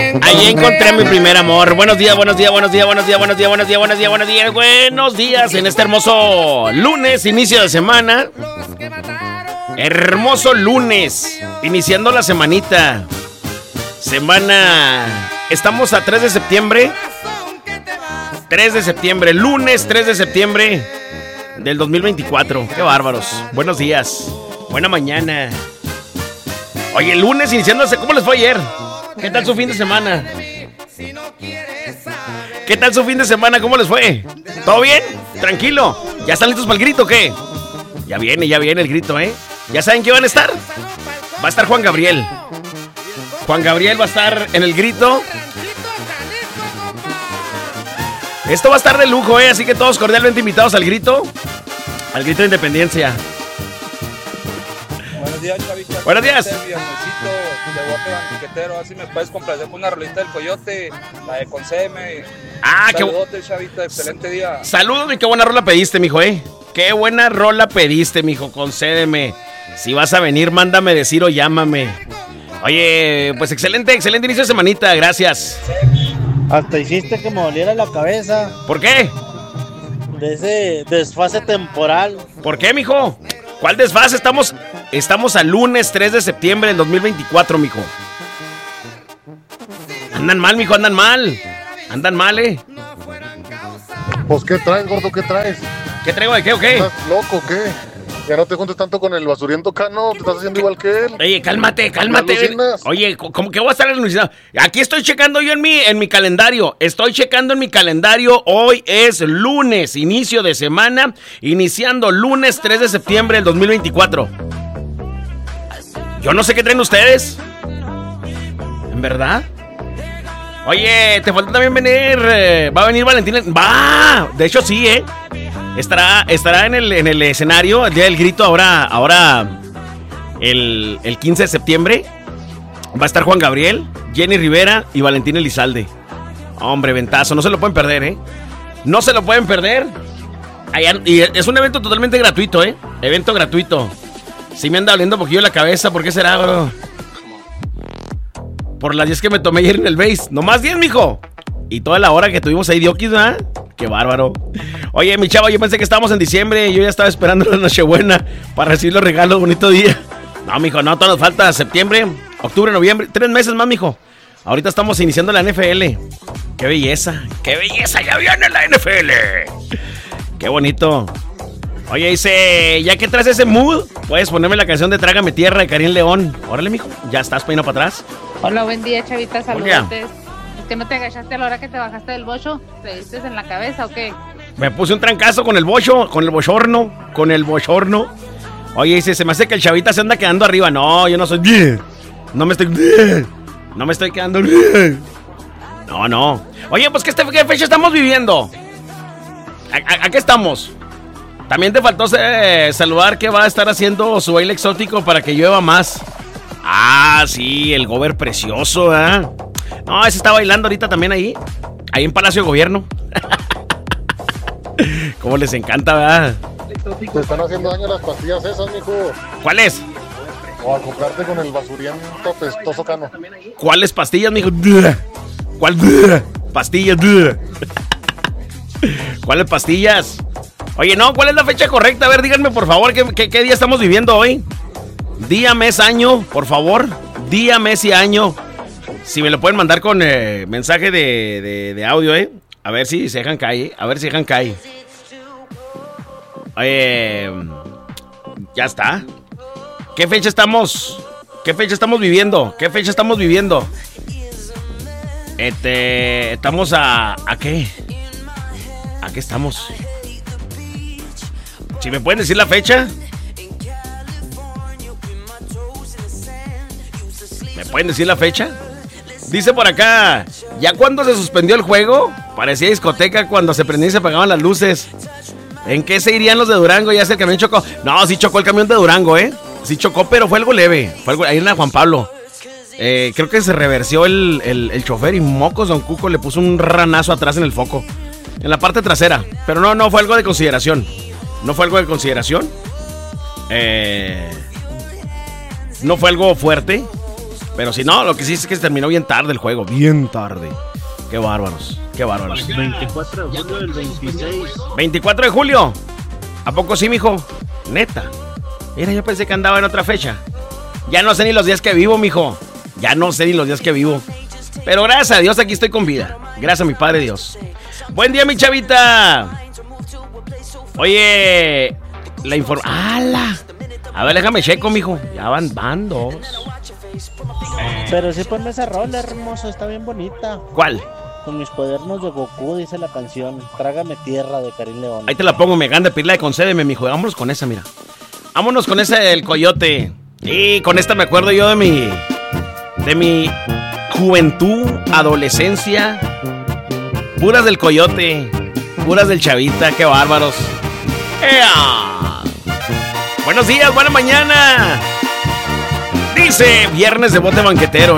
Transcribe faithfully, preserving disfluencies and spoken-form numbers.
Ahí encontré a mi primer amor. Buenos días, buenos días, buenos días, buenos días, buenos días, buenos días, buenos días, buenos días, buenos días en este hermoso lunes, inicio de semana. Hermoso lunes, iniciando la semanita. Semana. Estamos a tres de septiembre. tres de septiembre, lunes tres de septiembre del dos mil veinticuatro. Qué bárbaros. Buenos días. Buena mañana. Oye, el lunes iniciándose. ¿Cómo les fue ayer? ¿Qué tal su fin de semana? ¿Qué tal su fin de semana? ¿Cómo les fue? ¿Todo bien? ¿Tranquilo? ¿Ya están listos para el grito o qué? Ya viene, ya viene el grito, ¿eh? ¿Ya saben qué van a estar? Va a estar Juan Gabriel. Juan Gabriel va a estar en el grito. Esto va a estar de lujo, ¿eh? Así que todos cordialmente invitados al grito. Al grito de independencia. Buenos días, Chavita. Buenos días. Este viernesito de Bote Banquetero. Así me puedes complacer con una rolita del Coyote, la de Concédeme. Ah, qué Saludote, Chavita. Excelente día. Saludos y qué buena rola pediste, mijo, ¿eh? Qué buena rola pediste, mijo. Concédeme. Si vas a venir, mándame decir o llámame. Oye, pues excelente, excelente inicio de semanita. Gracias. Hasta hiciste que me doliera la cabeza. ¿Por qué? De ese desfase temporal. ¿Por qué, mijo? ¿Cuál desfase? Estamos, estamos al lunes tres de septiembre del dos mil veinticuatro, mijo. Andan mal, mijo, andan mal. Andan mal, ¿eh? Pues, ¿qué traes, gordo? ¿Qué traes? ¿Qué traigo de qué o qué? ¿Estás loco o qué? Ya no te juntes tanto con el basuriento Cano, te estás haciendo igual que él. Oye, cálmate, cálmate. Oye, ¿cómo que voy a estar alucinado? Aquí estoy checando yo en mi, en mi calendario. Estoy checando en mi calendario. Hoy es lunes, inicio de semana. Iniciando lunes tres de septiembre del dos mil veinticuatro. Yo no sé qué traen ustedes. ¿En verdad? Oye, te falta también venir. Eh, va a venir Valentina. Va, de hecho sí, eh. Estará, estará en el, en el escenario el día del grito. Ahora, ahora el, el quince de septiembre va a estar Juan Gabriel, Jenny Rivera y Valentín Elizalde. Hombre, ventazo, no se lo pueden perder, ¿eh? No se lo pueden perder. Allá, y es un evento totalmente gratuito, ¿eh? Evento gratuito. Sí me anda doliendo un poquillo la cabeza, ¿por qué será, bro? Por las diez que me tomé ayer en el base. Nomás diez, mijo. Y toda la hora que tuvimos ahí de Oquis, ¿verdad? Qué bárbaro. Oye, mi chavo, yo pensé que estábamos en diciembre. Yo ya estaba esperando la Nochebuena para recibir los regalos. Bonito día. No, mijo, no, todo nos falta. Septiembre, octubre, noviembre. Tres meses más, mijo. Ahorita estamos iniciando la N F L. Qué belleza, qué belleza. Ya viene la N F L. Qué bonito. Oye, dice, ya que traes ese mood, puedes ponerme la canción de Trágame Tierra de Karim León. Órale, mijo, ya estás peinado para atrás. Hola, buen día, Chavita, saludos. ¿Que no te agachaste a la hora que te bajaste del bocho? ¿Te diste en la cabeza o qué? Me puse un trancazo con el bocho, con el bochorno, con el bochorno. Oye, dice, se me hace que el Chavita se anda quedando arriba. No, yo no soy... No me estoy... No me estoy quedando... No, no. Oye, pues, ¿qué, qué fecha estamos viviendo? ¿A, a, a qué estamos? También te faltó eh, saludar que va a estar haciendo su baile exótico para que llueva más. Ah, sí, el gober precioso, ¿eh? No, ese está bailando ahorita también ahí. Ahí en Palacio de Gobierno. Cómo les encanta, ¿verdad? Te están haciendo daño las pastillas esas, mijo. ¿Cuáles? O a comprarte con el basuriento pestoso Cano. ¿Cuáles pastillas, mijo? ¿Cuál? Pastillas. ¿Cuáles pastillas? Oye, no, ¿cuál es la fecha correcta? A ver, díganme, por favor, ¿qué, qué, qué día estamos viviendo hoy? Día, mes, año, por favor. Día, mes y año. Si me lo pueden mandar con eh, mensaje de, de, de audio, ¿eh? A ver si se dejan caer, ¿eh? A ver si dejan caer. Eh, ya está. ¿Qué fecha estamos? ¿Qué fecha estamos viviendo? ¿Qué fecha estamos viviendo? Este, estamos a... ¿A qué? ¿A qué estamos? Si me pueden decir la fecha. ¿Me pueden decir la fecha? Dice por acá, ya cuando se suspendió el juego, parecía discoteca cuando se prendían y se apagaban las luces. ¿En qué se irían los de Durango? Ya se el camión chocó. No, sí chocó el camión de Durango, ¿eh? Sí chocó, pero fue algo leve. Fue algo, ahí en la Juan Pablo. Eh, creo que se reversió el, el, el chofer y mocos, don Cuco le puso un ranazo atrás en el foco. En la parte trasera. Pero no, no fue algo de consideración. No fue algo de consideración. Eh, no fue algo fuerte. Pero si no, lo que sí es que se terminó bien tarde el juego. Bien tarde. Qué bárbaros, qué bárbaros. veinticuatro de julio del veintiséis. veinticuatro de julio. ¿A poco sí, mijo? Neta. Mira, yo pensé que andaba en otra fecha. Ya no sé ni los días que vivo, mijo. Ya no sé ni los días que vivo. Pero gracias a Dios aquí estoy con vida. Gracias a mi Padre Dios. Buen día, mi chavita. Oye, la informa... ¡Hala! A ver, déjame checo, mijo. Ya van, van dos. Pero sí ponme esa rola, hermoso, está bien bonita. ¿Cuál? Con mis cuadernos de Goku, dice la canción. Trágame tierra, de Karim León. Ahí te la pongo, me gana de pedirla de concédeme, mijo. Vámonos con esa, mira. Vámonos con esa del Coyote. Y con esta me acuerdo yo de mi... De mi juventud, adolescencia. Puras del Coyote. Puras del Chavita, qué bárbaros. ¡Ea! Buenos días, buena mañana. Dice viernes de bote banquetero, ¿eh?